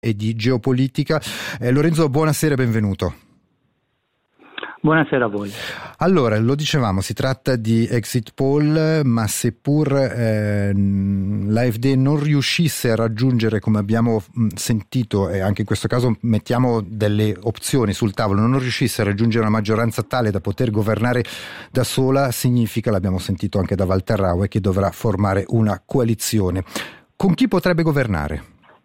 e di geopolitica. Lorenzo, buonasera e benvenuto. Buonasera a voi. Allora, lo dicevamo, si tratta di exit poll, ma seppur l'AfD non riuscisse a raggiungere, come abbiamo sentito, e anche in questo caso mettiamo delle opzioni sul tavolo, non riuscisse a raggiungere una maggioranza tale da poter governare da sola, significa, l'abbiamo sentito anche da Walter Raue, che dovrà formare una coalizione. Con chi potrebbe governare?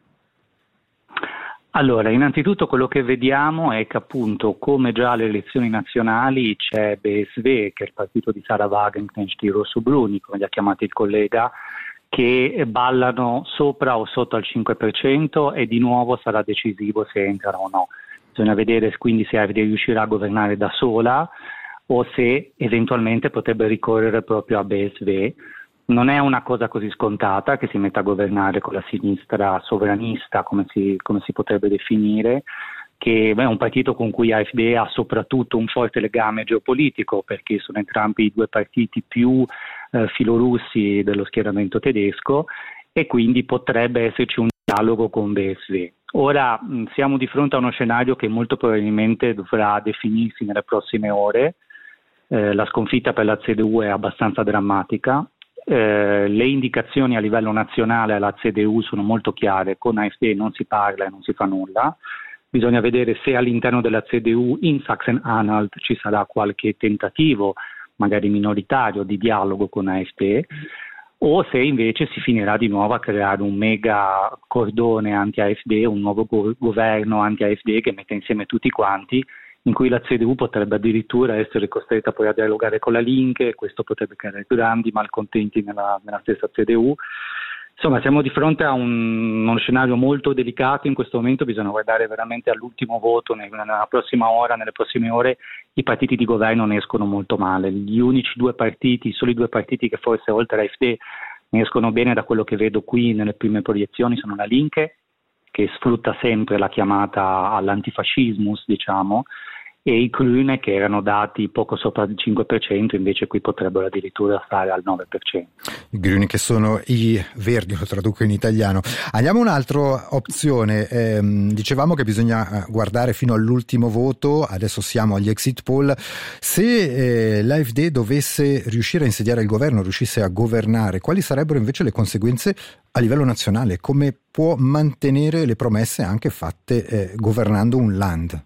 Allora, innanzitutto quello che vediamo è che appunto, come già alle elezioni nazionali, c'è BSV, che è il partito di Sarah Wagenknecht di Rosso Bruni, come li ha chiamati il collega, che ballano sopra o sotto al 5% e di nuovo sarà decisivo se entrano o no. Bisogna vedere quindi se AfD riuscirà a governare da sola o se eventualmente potrebbe ricorrere proprio a BSV. Non è una cosa così scontata che si metta a governare con la sinistra sovranista, come si potrebbe definire, che è un partito con cui AfD ha soprattutto un forte legame geopolitico, perché sono entrambi i due partiti più filorussi dello schieramento tedesco, e quindi potrebbe esserci un dialogo con BSV. Ora siamo di fronte a uno scenario che molto probabilmente dovrà definirsi nelle prossime ore. La sconfitta per la CDU è abbastanza drammatica. Le indicazioni a livello nazionale alla CDU sono molto chiare: con AfD non si parla e non si fa nulla. Bisogna vedere se all'interno della CDU in Sachsen-Anhalt ci sarà qualche tentativo, magari minoritario, di dialogo con AfD, o se invece si finirà di nuovo a creare un mega cordone anti-AfD, un nuovo governo anti-AfD che mette insieme tutti quanti, in cui la CDU potrebbe addirittura essere costretta poi a dialogare con la Linke, e questo potrebbe creare grandi malcontenti nella stessa CDU. Insomma, siamo di fronte a uno scenario molto delicato in questo momento. Bisogna guardare veramente all'ultimo voto, nelle prossime ore i partiti di governo ne escono molto male. Gli unici soli due partiti che forse oltre a AfD ne escono bene, da quello che vedo qui nelle prime proiezioni, sono la Linke, che sfrutta sempre la chiamata all'antifascismus, diciamo, e i Grüne, che erano dati poco sopra il 5%, invece qui potrebbero addirittura stare al 9%. I Grüne, che sono i Verdi, lo traduco in italiano. Andiamo a un'altra opzione. Dicevamo che bisogna guardare fino all'ultimo voto, adesso siamo agli exit poll. Se l'AfD dovesse riuscire a insediare il governo, riuscisse a governare, quali sarebbero invece le conseguenze a livello nazionale? Come può mantenere le promesse anche fatte governando un land?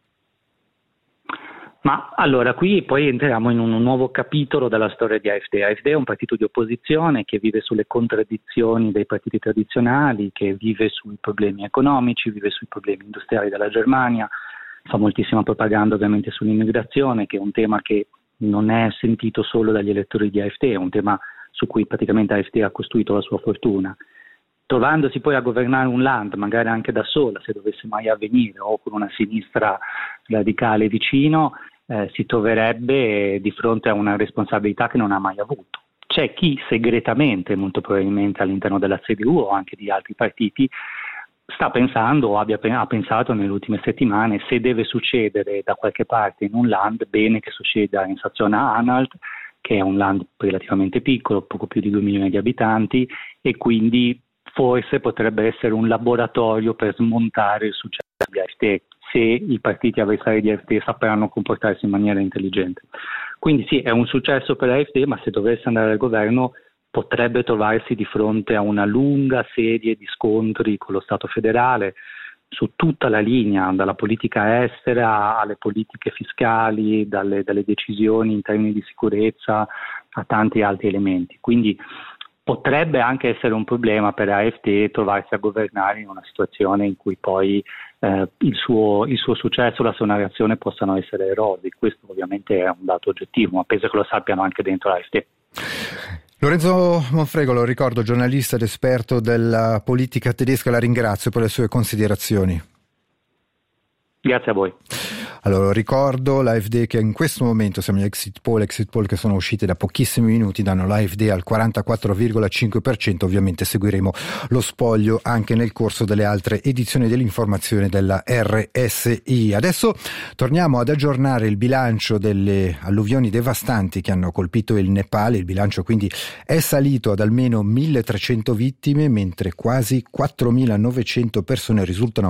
Ma allora, qui poi entriamo in un nuovo capitolo della storia di AfD. AfD è un partito di opposizione che vive sulle contraddizioni dei partiti tradizionali, che vive sui problemi economici, vive sui problemi industriali della Germania, fa moltissima propaganda ovviamente sull'immigrazione, che è un tema che non è sentito solo dagli elettori di AfD, è un tema su cui praticamente AfD ha costruito la sua fortuna. Trovandosi poi a governare un land, magari anche da sola, se dovesse mai avvenire, o con una sinistra radicale vicino, si troverebbe di fronte a una responsabilità che non ha mai avuto. C'è chi segretamente, molto probabilmente all'interno della CDU o anche di altri partiti, sta pensando o ha pensato nelle ultime settimane: se deve succedere da qualche parte in un land, bene che succeda in Sachsen-Anhalt, che è un land relativamente piccolo, poco più di 2 milioni di abitanti, e quindi forse potrebbe essere un laboratorio per smontare il successo di AfD, se i partiti avversari di AfD sapranno comportarsi in maniera intelligente. Quindi sì, è un successo per AfD, ma se dovesse andare al governo potrebbe trovarsi di fronte a una lunga serie di scontri con lo Stato federale su tutta la linea, dalla politica estera alle politiche fiscali, dalle decisioni in termini di sicurezza a tanti altri elementi. Quindi potrebbe anche essere un problema per AfD trovarsi a governare in una situazione in cui poi il suo successo, la sua narrazione possano essere erodi. Questo ovviamente è un dato oggettivo, ma penso che lo sappiano anche dentro l'AfD. Lorenzo Monfregolo, ricordo, giornalista ed esperto della politica tedesca, la ringrazio per le sue considerazioni. Grazie a voi. Allora, ricordo l'AfD che in questo momento siamo agli exit poll che sono usciti da pochissimi minuti, danno l'AfD al 44,5%, ovviamente seguiremo lo spoglio anche nel corso delle altre edizioni dell'informazione della RSI. Adesso torniamo ad aggiornare il bilancio delle alluvioni devastanti che hanno colpito il Nepal. Il bilancio quindi è salito ad almeno 1.300 vittime, mentre quasi 4.900 persone risultano